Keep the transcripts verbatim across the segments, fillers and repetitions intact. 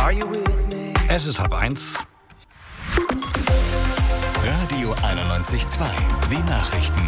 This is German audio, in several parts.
Es ist halb eins. Radio einundneunzig Komma zwei, die Nachrichten.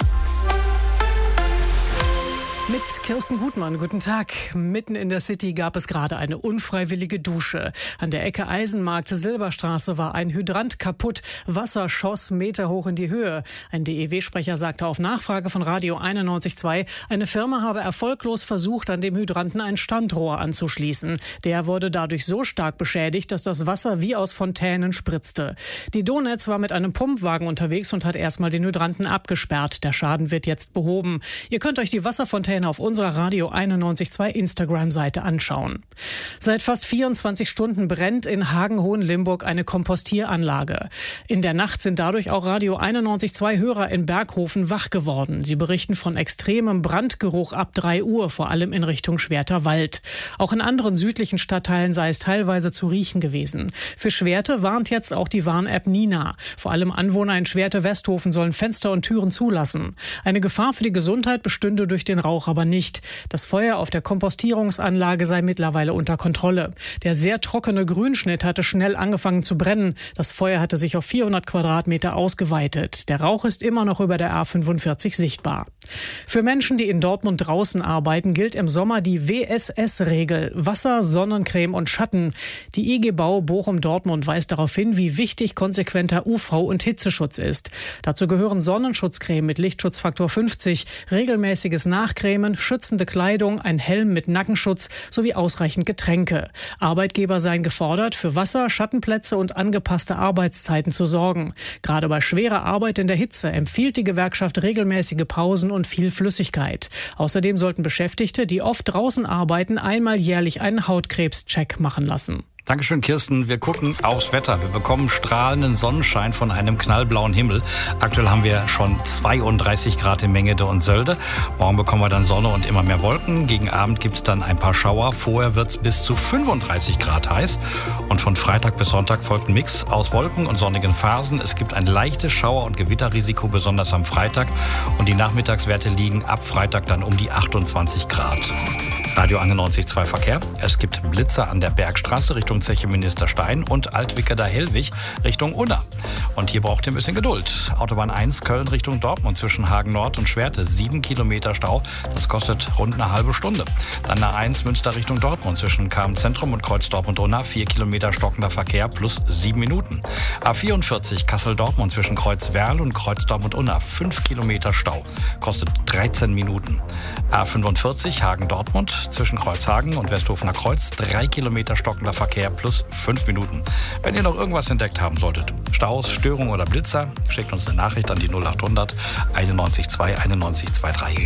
Mit Kirsten Gutmann, guten Tag. Mitten in der City gab es gerade eine unfreiwillige Dusche. An der Ecke Eisenmarkt-Silberstraße war ein Hydrant kaputt. Wasser schoss meterhoch in die Höhe. Ein D E W-Sprecher sagte auf Nachfrage von Radio einundneunzig Komma zwei, eine Firma habe erfolglos versucht, an dem Hydranten ein Standrohr anzuschließen. Der wurde dadurch so stark beschädigt, dass das Wasser wie aus Fontänen spritzte. Die Donetz war mit einem Pumpwagen unterwegs und hat erstmal den Hydranten abgesperrt. Der Schaden wird jetzt behoben. Ihr könnt euch die Wasserfontäne auf unserer Radio einundneunzig Komma zwei Instagram-Seite anschauen. Seit fast vierundzwanzig Stunden brennt in Hagen-Hohenlimburg eine Kompostieranlage. In der Nacht sind dadurch auch Radio einundneunzig Komma zwei Hörer in Berghofen wach geworden. Sie berichten von extremem Brandgeruch ab drei Uhr, vor allem in Richtung Schwerter Wald. Auch in anderen südlichen Stadtteilen sei es teilweise zu riechen gewesen. Für Schwerte warnt jetzt auch die Warn-App Nina. Vor allem Anwohner in Schwerte-Westhofen sollen Fenster und Türen zulassen. Eine Gefahr für die Gesundheit bestünde durch den Rauch aber nicht. Das Feuer auf der Kompostierungsanlage sei mittlerweile unter Kontrolle. Der sehr trockene Grünschnitt hatte schnell angefangen zu brennen. Das Feuer hatte sich auf vierhundert Quadratmeter ausgeweitet. Der Rauch ist immer noch über der A fünfundvierzig sichtbar. Für Menschen, die in Dortmund draußen arbeiten, gilt im Sommer die W S S-Regel. Wasser, Sonnencreme und Schatten. Die I G Bau Bochum-Dortmund weist darauf hin, wie wichtig konsequenter U V- und Hitzeschutz ist. Dazu gehören Sonnenschutzcreme mit Lichtschutzfaktor fünfzig, regelmäßiges Nachcremen, schützende Kleidung, ein Helm mit Nackenschutz sowie ausreichend Getränke. Arbeitgeber seien gefordert, für Wasser, Schattenplätze und angepasste Arbeitszeiten zu sorgen. Gerade bei schwerer Arbeit in der Hitze empfiehlt die Gewerkschaft regelmäßige Pausen und viel Flüssigkeit. Außerdem sollten Beschäftigte, die oft draußen arbeiten, einmal jährlich einen Hautkrebscheck machen lassen. Dankeschön, Kirsten. Wir gucken aufs Wetter. Wir bekommen strahlenden Sonnenschein von einem knallblauen Himmel. Aktuell haben wir schon zweiunddreißig Grad in Mengede und Sölde. Morgen bekommen wir dann Sonne und immer mehr Wolken. Gegen Abend gibt es dann ein paar Schauer. Vorher wird es bis zu fünfunddreißig Grad heiß. Und von Freitag bis Sonntag folgt ein Mix aus Wolken und sonnigen Phasen. Es gibt ein leichtes Schauer- und Gewitterrisiko, besonders am Freitag. Und die Nachmittagswerte liegen ab Freitag dann um die achtundzwanzig Grad. Radio einundneunzig Komma zwei Verkehr. Es gibt Blitzer an der Bergstraße Richtung Zeche Ministerstein und Altwickeler-Hellwig Richtung Unna. Und hier braucht ihr ein bisschen Geduld. Autobahn eins Köln Richtung Dortmund zwischen Hagen Nord und Schwerte. Sieben Kilometer Stau. Das kostet rund eine halbe Stunde. Dann A eins Münster Richtung Dortmund zwischen Kamen-Zentrum und Kreuz Dortmund-Unna. Vier Kilometer stockender Verkehr plus sieben Minuten. A vierundvierzig Kassel-Dortmund zwischen Kreuz-Werl und Kreuz Dortmund-Unna. Fünf Kilometer Stau. Kostet dreizehn Minuten. A fünfundvierzig Hagen-Dortmund zwischen Kreuzhagen und Westhofener Kreuz. Drei Kilometer stockender Verkehr plus fünf Minuten. Wenn ihr noch irgendwas entdeckt haben solltet, Staus, Störungen oder Blitzer, schickt uns eine Nachricht an die null achthundert einundneunzig Komma zwei einundneunzig Komma drei.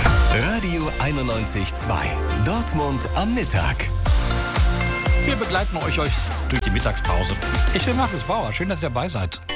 Radio einundneunzig Komma zwei. Dortmund am Mittag. Wir begleiten euch, euch durch die Mittagspause. Ich bin Markus Bauer. Schön, dass ihr dabei seid.